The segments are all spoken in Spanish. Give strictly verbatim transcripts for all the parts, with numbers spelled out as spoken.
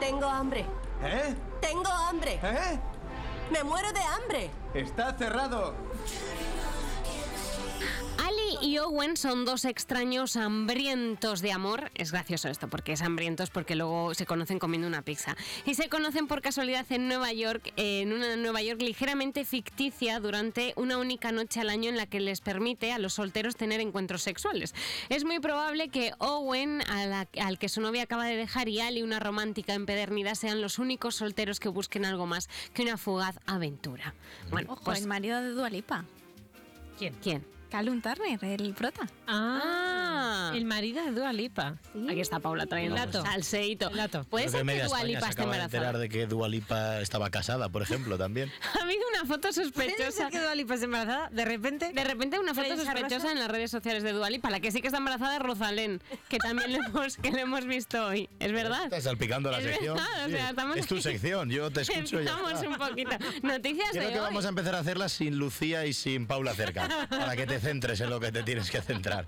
Tengo hambre. ¿Eh? Tengo hambre. ¿Eh? Me muero de hambre. Está cerrado. Ali y Owen son dos extraños hambrientos de amor. Es gracioso esto, porque es hambrientos porque luego se conocen comiendo una pizza. Y se conocen por casualidad en Nueva York, en una Nueva York ligeramente ficticia, durante una única noche al año en la que les permite a los solteros tener encuentros sexuales. Es muy probable que Owen, a la, al que su novia acaba de dejar, y Ali, una romántica empedernida, sean los únicos solteros que busquen algo más que una fugaz aventura. Bueno, Ojo, pues, el marido de Dua Lipa. ¿Quién? ¿quién? Callum Turner, el prota. Ah, el marido de Dua Lipa. Sí. Aquí está Paula trayendo Lato. salseíto. Lato. ¿Puede Creo ser que media Dua España Lipa se esté acaba de embarazada? enterar de que Dua Lipa estaba casada, por ejemplo, también. Ha habido una foto ¿Puede sospechosa. ser que Dua Lipa es embarazada? De repente. De repente una foto ¿Prensa sospechosa rosa? en las redes sociales de Dua Lipa. La que sí que está embarazada es Rosalén, que también le hemos, que le hemos visto hoy. ¿Es verdad? Estás salpicando la Es sección. verdad, o sea, Sí, estamos es tu aquí. sección, yo te escucho y ya Estamos está. un poquito. Noticias Creo de que hoy. vamos a empezar a hacerlas sin Lucía y sin Paula cerca, para que te centres en lo que te tienes que centrar.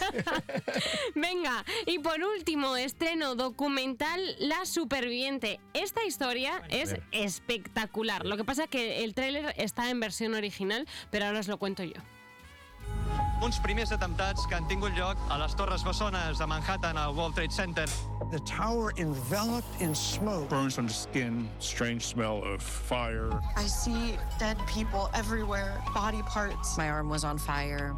Venga, y por último, estreno documental La Superviviente. Esta historia es ver. espectacular. Lo que pasa es que el tráiler está en versión original, pero ahora os lo cuento yo. Uns primers atemptats que han tingut lloc a les Torres Bessones de Manhattan al World Trade Center. The tower enveloped in smoke. Burns on the skin, strange smell of fire. I see dead people everywhere, body parts. My arm was on fire.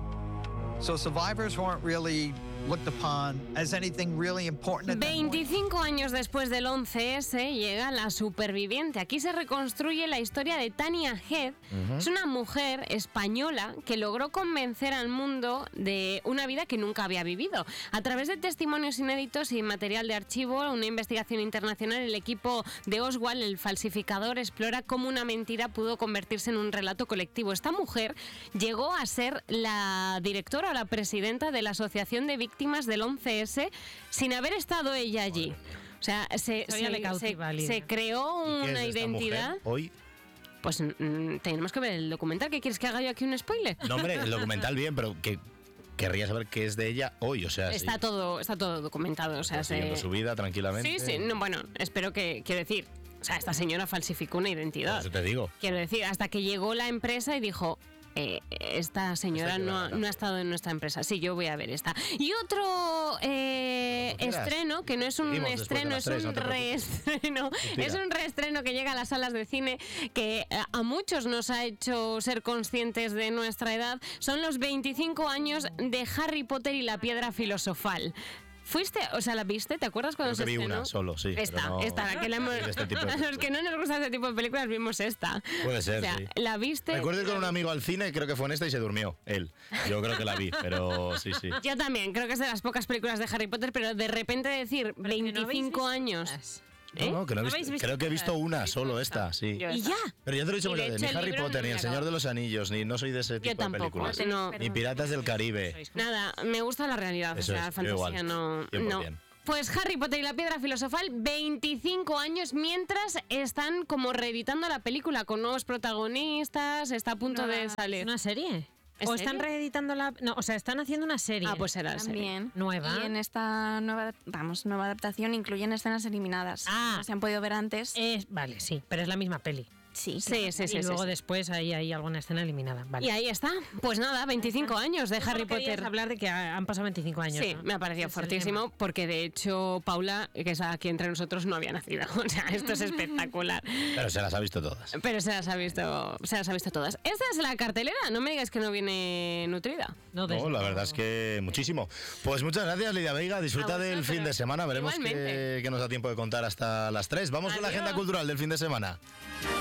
So survivors weren't really looked upon as anything really important at that point. veinticinco años después del once ese llega La Superviviente. Aquí se reconstruye la historia de Tania Head. Uh-huh. Es una mujer española que logró convencer al mundo de una vida que nunca había vivido. A través de testimonios inéditos y material de archivo, una investigación internacional, el equipo de Oswald, el falsificador, explora cómo una mentira pudo convertirse en un relato colectivo. Esta mujer llegó a ser la directora o la presidenta de la Asociación de Víctimas del once ese sin haber estado ella allí. O sea, se, se, le cautiva, se, se creó ¿Y qué es una de esta identidad. mujer hoy? Pues mm, tenemos que ver el documental. ¿Qué quieres que haga yo aquí un spoiler? No, hombre, el documental bien, pero que querría saber qué es de ella hoy, o sea, Está sí, todo, está todo documentado. O sea, siguiendo se... su vida tranquilamente. Sí, sí. No, bueno, espero que, quiero decir, o sea, esta señora falsificó una identidad. Por eso te digo. Quiero decir, hasta que llegó la empresa y dijo, eh, esta señora Esta no, ha- no ha estado en nuestra empresa. Sí, yo voy a ver esta. Y otro eh, Cuando quieras. estreno, que no es un Seguimos después de estreno, las es tres, un no te preocupes. reestreno. Tira. Es un reestreno que llega a las salas de cine, que a a muchos nos ha hecho ser conscientes de nuestra edad. Son los veinticinco años de Harry Potter y la Piedra Filosofal. ¿Fuiste? O sea, ¿la viste? ¿Te acuerdas cuando Creo que se vi estrenó? una solo, sí, pero Esta, no- esta, la que la hemos... de este tipo de a los que no nos gusta este tipo de películas vimos esta. Puede ser, O sea, sí. ¿la viste? Recuerdo ir con un amigo al cine, creo que fue en esta y se durmió, él. Yo creo que la vi, pero sí, sí. Yo también, creo que es de las pocas películas de Harry Potter, pero de repente decir Pero que no habéis veinticinco visto años... todas. ¿Eh? No, no, que no he ¿No visto- habéis visto creo que he visto todas? una, solo esta, sí. Yo Y esta. ya. Pero ya te lo he dicho Y de muchas veces, hecho ni el Harry libro no Potter, me ni El acabo. Señor de los Anillos, ni no soy de ese tipo tampoco, de películas. no. Ni Piratas del Caribe. Sois Nada, me gusta la realidad, Eso o sea, es, la yo fantasía igual, no, cien por no. cien. Pues Harry Potter y la Piedra Filosofal, veinticinco años, mientras están como reeditando la película con nuevos protagonistas, está a punto de salir. ¿Una serie? ¿En ¿O están serio? reeditando la...? No, o sea, están haciendo una serie. Ah, pues será la serie. También. Nueva. Y en esta nueva, vamos, nueva adaptación incluyen escenas eliminadas. Ah. No se han podido ver antes. Es, vale, sí, pero es la misma peli. Sí, Sí, sí, sí. y sí, luego sí. después ahí hay alguna escena eliminada. Vale. Y ahí está. Pues nada, veinticinco años de Harry Solo querías Potter. hablar de que ha- han pasado veinticinco años. Sí, ¿no? me ha parecido Es el fortísimo tema. porque de hecho Paula, que es aquí entre nosotros, no había nacido. O sea, esto es espectacular. Pero se las ha visto todas. Pero se las ha visto, se las ha visto todas. Esta es la cartelera, no me digáis que no viene nutrida. No, No, desde la luego. verdad es que muchísimo. Pues muchas gracias, Lidia Veiga. Disfruta A del vosotros. fin de semana. Veremos Igualmente. que, que nos da tiempo de contar hasta las tres. Vamos con la Adiós. agenda cultural del fin de semana.